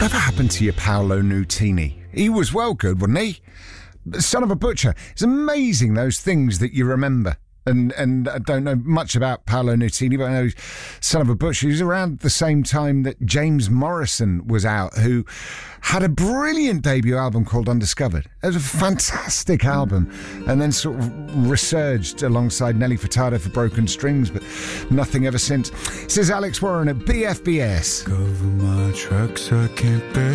Whatever happened to your Paolo Nutini? He was well good, wasn't he? Son of a butcher. It's amazing those things that you remember. And I don't know much about Paolo Nutini, but I know Son of a Butcher. He was around the same time that James Morrison was out, who had a brilliant debut album called Undiscovered. It was a fantastic album, and then sort of resurged alongside Nelly Furtado for Broken Strings, but nothing ever since. This is Alex Warren at BFBS. Cover my tracks, I can't bear